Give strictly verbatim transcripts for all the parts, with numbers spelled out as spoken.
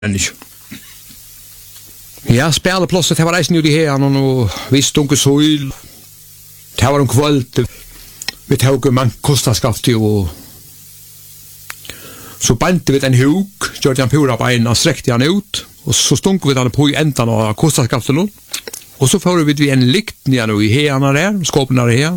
människa. Ja, spelplåset, det var reisen ut i hean, og vi stunket sol. Det var en kvöld. Vi tog man kostaskaftet, og så bante vi den huk, gjorde han pura beina, og strekte han ut, og så stunket vi den på i enden av kostaskaftet nå. Og så får vi en likt nere i hean der, skåpen der her.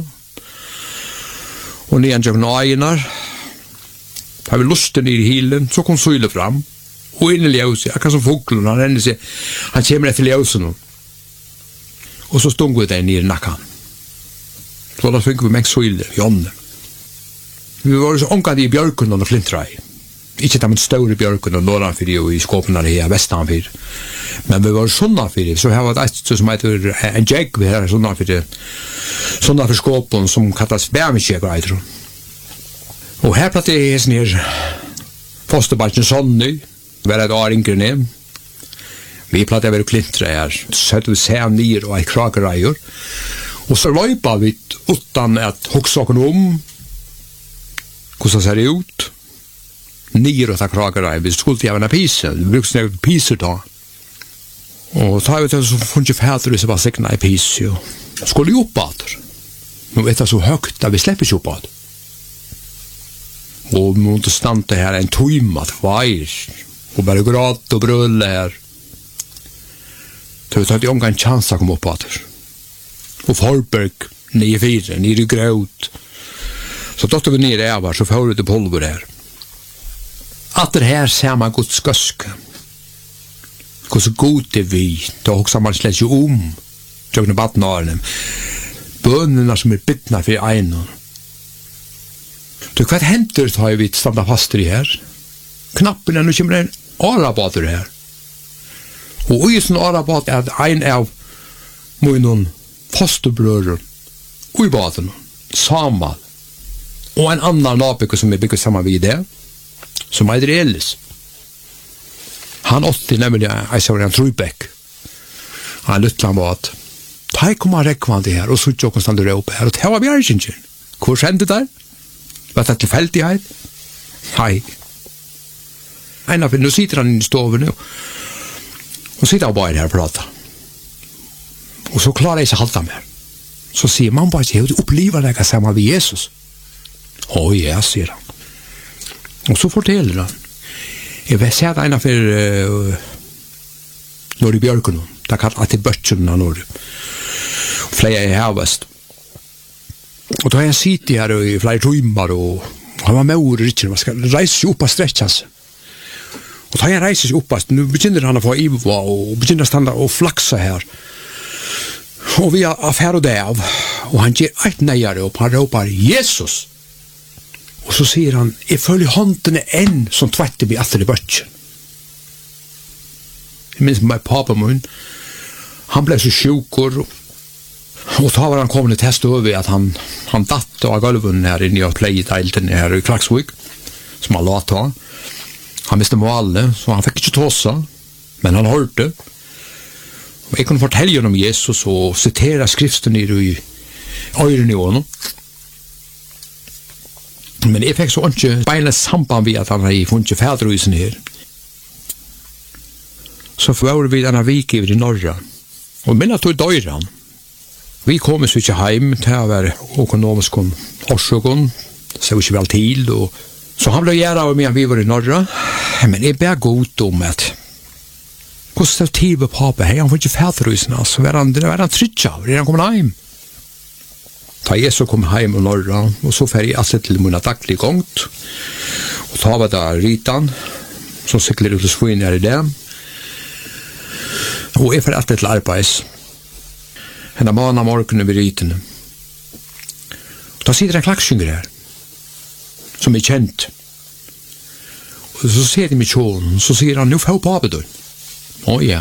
Og nere i nøyenar. Da vi lusten i hilen, så kom solen fram. Og inn i ljøset, akkurat som foglen, han renner seg, han kommer etter ljøset nå. Og så stung vi den i nakken. Så da fikk vi meg søyle, jonne. Vi var så omkant i bjørken og flintrei. Ikke de store bjørken og nordanfyr og i skåpen der her, vestanfyr. Men vi var sunnanfyr, så her var det et som heter en jeg, vi her sunnanfyr, sunnanfyr skåpen som kallas bærmeskjeg og eitro. Og her platt er hesten her, fosterbarken Sonny, var et år yngre ned. Vi platt er klintre her, så vi ser nir og ei kragereier. Og så løypa vi utan at hoksa okken om hvordan det ser ut. Nir og ta kragereier, vi skulle til jævna pise, vi brukte sånne piser da. Og så har vi til så funnet fæter hvis det var sikna i pise, og skulle jo oppater. Nå er det så høgt at vi slipper ikke oppater. Og vi måtte stande her en tøyma, tveir, og bare gråt og brølle her. Så vi tatt i omgang chans å komme opp at og Forberg, nio fire, nio grøt. Så tatt vi nere av her, så får vi til polver her. At det her ser man Guds skøske. Hvordan god er vi, da hoksa man slett jo om, tjøkne badnårene, bønene som er bytna for egnet. Så hva henter da vi standa fast i her? Knappen er nå kommer en arabater her. Og i sånn arabat er en av mine fosterbrører og i baden, Samal, og en annan nabygge som er bygget sammen vid det, som heter Elis. Han åtti nemlig jeg sa en Trubekk. Han lyttet var at da kom han rekvandi her, og så tjokk han stande oppe her, og det var bjergingen. Hvor skjedde det der? Var det tilfeldighet? Nei. En av nå sitter han i stoven nu, og sitter og bare her og prater. Og så klarer jeg ikke halta mer. Så sier man bare, jeg har opplivet deg sammen med Jesus. Å ja, sier han. Og så forteller han, jeg vil se at en av for uh, når i bjørken, det er kallt at det er bøtjene når flere er hervest. Og da har jeg sittet her i flere timer, og han var med ordet, ikke, man skal reise seg opp og stretche seg. Og da jeg reiser seg opp, nu begynner han å få iva, og begynner å standa og flaksa her. Og vi har affær og det av, og han gir eit nøyere opp, han råpar Jesus. Og så sier han, jeg følger håndene enn som tvette vi etter i bøtjen. Jeg minns med pappa mun, han ble så sjukur, og da var han kommet til test over at han, han datt av gulven her inne og pleiedeilten her i Klaksvik, som han la ta. Han visste målet, så han fikk ikke tåsa, men han hørte. Og jeg kunne fortelle om Jesus og sitere skriften i øyren i ånden. Men jeg fikk så ikke beina samband ved at han hadde funnet fædruisen her. Så var vi denne vik i Norge, og minnet tog døyren. Vi kom så ikke hjem til å være økonomisk årsøkken, så vi ikke vel til, og så han ble gjerne av meg vi var i Norge, men jeg ber godt om at hvordan det tid med pappa, hei, han får ikke fædruisen, altså, var han, det var han trygt av, er han kommet hjem? Da jeg så kom hjem i Norge, og så fer jeg altså til mine daglige gongt, og da var det Ritan, som sykler ut og svinn her i det, og jeg fer alltid til arbeids, henne mann av morgenen ved Ritan. Da sitter en klakssynger her, som er kjent, og så ser de med kjålen, så sier han, nå får pappa du. Å ja.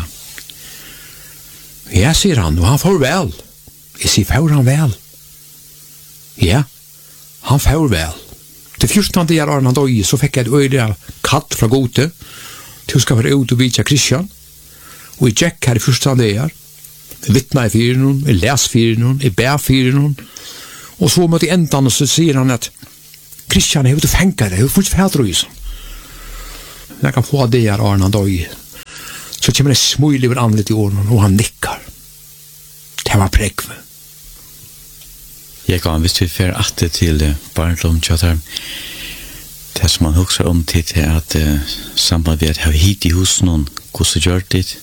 Ja, sier han, og han får vel. Jeg sier, får han vel? Ja, han får vel. Til fjortende år han døg, så fikk jeg et øyre katt fra Gote, til å skal være ut og vidtja Kristian, og jeg gikk her i fjortende år, jeg vittna i fyren, jeg les fyren, jeg ber fyren, og så mot i endan, så sier han at Kristian, jeg har ikke fengt det, jeg har funnet fædruisen. Jeg kan få det her år han døg. så kommer det smil över anlet i åren och han nickar. Det var präkve. Jag kan visst vi fer att till barndom chatter. Det som man huxar om till är att uh, samband med att ha hit i hus någon hur så gjort det.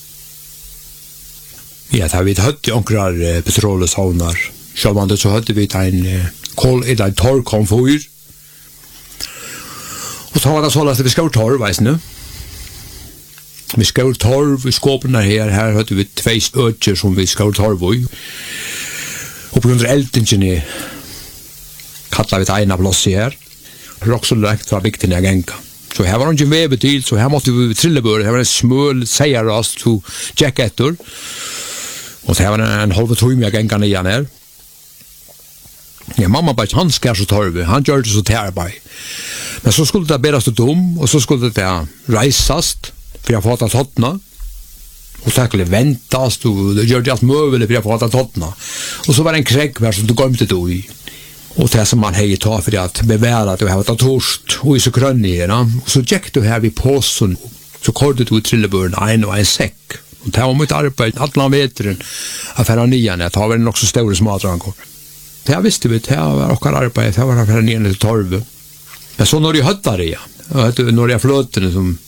Ja, det har vi hött i onkrar uh, petroleshavnar. Självande så hade vi en uh, kol i en torrkonfyr. Och så var det så att vi ska torr, vet nu. Vi ska torv i skåpen här. Här hade vi två ökar som vi ska torv i. Och på grund av eldingen i kallar vi ett ena plås här. Det är också lagt fra bygden i Genka. Så här var det inte vävet till, så här måste vi trillebör. Här var en smöl sejarast till Jack Ettor. Och så här var det en halv trum i Genka nian här. Ja, mamma bara, han skär så torv. Han gör det så tärbar. Men så skulle det beras till dom, och så skulle det reisast för jag får att hottna. Och så skulle väntas, och det gör det allt möjligt för jag får att hottna. Och så var det en kräck här som du glömde då i. Och det som man hej tar för att bevära att du har varit torst och i så krönigera. Och så gick du här vid påsen, så kordet du i trillebörden en och en säck. Och det var mitt arbete, alla vetren affära nian, det har väl också stora smadrankor. Det här visste vi, det var också arbete, det var affära nian till torv. Men så när jag höttar det, när jag flötade som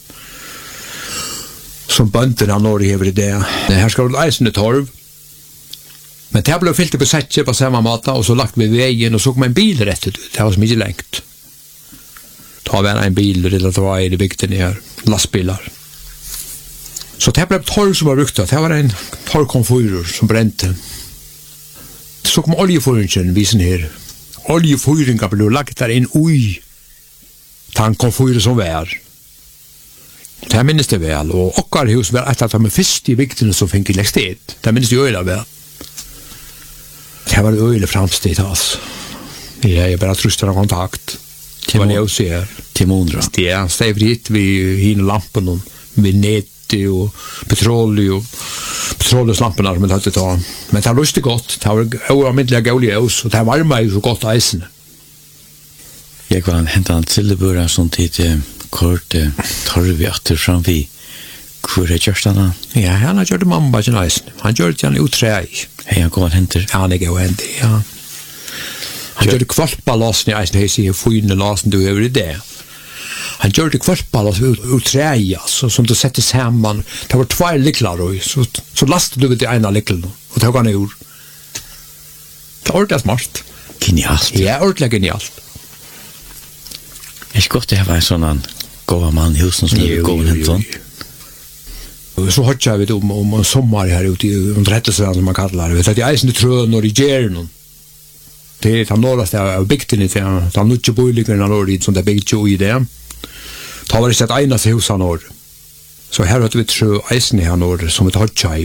som bönterna når i över det. Det här ska vara eisen torv. Men det blev fyllt på sättet på samma mata och så lagt vi vägen och så kom en bil rätt ut. Det var så mycket längt. Ta väl en bil eller det var i bygden här. Lastbilar. Så det blev torv som var ruktat. Det var en torvkonfyrer som brände. Så kom oljefyringen visen här. Oljefyringen blev lagt där in oj. Tankkonfyrer som var. Det minns det väl. Och okkar hus var ett av de första i bygden som fick elektricitet. Det minns det öjla väl. Det var öjla framstid alltså. Ja, jag bara tröstar kontakt. Det var jag ser. Till Mondra. Ja, stäv hit vid hin lampan vid neti och petrol och petroleslamporna som det hade ta. Men det var lustigt gott. Det var oerhört gauliga hus och det var varmt så gott eisen. Jag var hämta en trilleböra som tid kort torv efter fram vi. Hur är Görstarna? Ja, han har gjort mamma på eisen. Han gjorde det han uträ. Hej, han går händer. Ja, han är gå händer, ja. Han gjorde kvartballasen i eisen, jag säger fyra lasen du över det. Han gjorde kvartballasen ur trä, alltså, som du sätter samman. Det var två lycklar och så, så lastade du det ena lycklen och tog han ur. Det var ordentligt smart. Genialt. Ja, ordentligt genialt. Det är gott det var en sån gåva man i husen som är gåva hämtan. Så har jag vet om om en sommar här ute i underrättelsen som man kallar det. Vet att jag är inte trön och i Gärnon. Det är han norraste av bygden i det. Han nutte boiligarna norr som det byggt ju i det. Ta var det sett ena sig hos han norr. Så här har vi trö eisen i han norr som ett hodja i.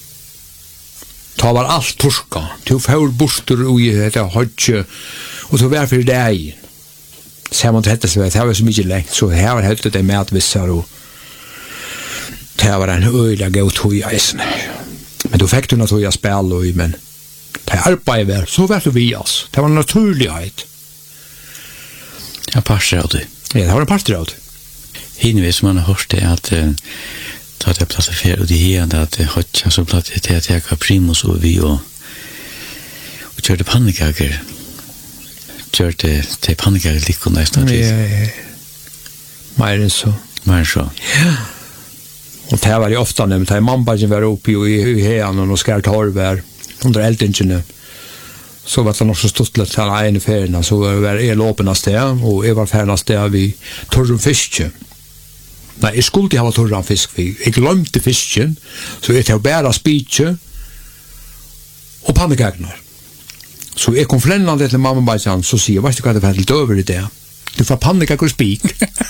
Ta var allt torska. Till för bostor och i det hodja och så var för dig. Så man rätta sig att det var så mycket längt så här var det det med att vissa och det var en öjliga god tog i eisen. Men då fick du naturliga spel och men det arbetet var så var det vi oss. Det var en naturlighet. Ja, passar av det. Ja, det var en passar av det. Hinvis man har hört det att uh, ta det plats för och det här att det har jag så plats till att jag primus och vi och och körde pannkaker. Körde till pannkaker lika nästan. Ja, ja. Mer än så. Mer så. Ja. Och det var ju ofta när det mamma som var uppe i hejan och skär torv under eldingen. Så var det också stått till alla en färna så var det låpenas där och jag var färnas där vid torren fiske. Nej, jag skulle ha torren fisk vi. Jag glömde fisken så jag tog bara spitje och pannekaknar. Så jag kom flännande till mamma Bajsan så säger jag, vet du vad det var lite över i det? Du får pannekakor och spik.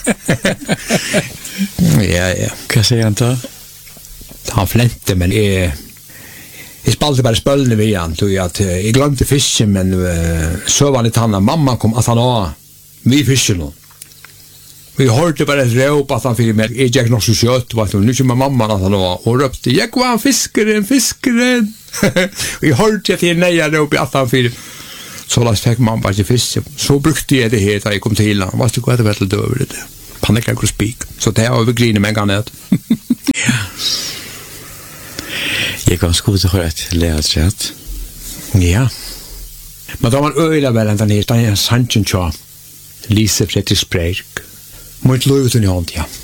Ja, ja. Vad säger han då? Han flänte, men jag, jag spalte bara spölne vid han. Tog jag, att, jag glömde fisken, men uh, så var det han. Mamma kom att han var vid fisken. Vi hörde bara ett råp att han fick med. Jag gick nog så kött. Nu kommer mamman att han var. Och röpte, jag var en fiskaren, fiskaren. Vi hörde till neja råp att han fick. Så last fick man bara till fisken. Så brukte jag det här när jag kom till honom. Vad det var lite över det? Pannekakor och spik. Så det har vi grinet med en gång. Ja. Det är ganska god att höra ett lärat. Ja. Men då man öjla väl ända ner, då är en sanchen tja. Lise Fredrik Spreik. Mot luven i hånd, ja.